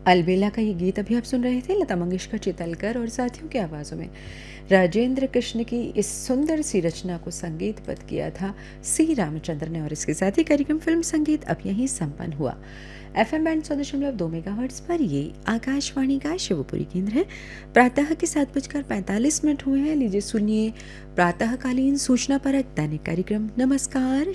अलबेला का ये गीत अभी आप सुन रहे थे लता मंगेशकर, चितलकर और साथियों की आवाज़ों में। राजेंद्र कृष्ण की इस सुंदर सी रचना को संगीतबद्ध किया था सी रामचंद्र ने, और इसके साथ ही कार्यक्रम फिल्म संगीत अब यहीं संपन्न हुआ। FM बैंड 100.2 मेगाहर्ट्ज़ पर ये आकाशवाणी का शिवपुरी केंद्र है। प्रातः के 7:45 हुए हैं। लीजिए सुनिए प्रातःकालीन सूचना परक दैनिक कार्यक्रम नमस्कार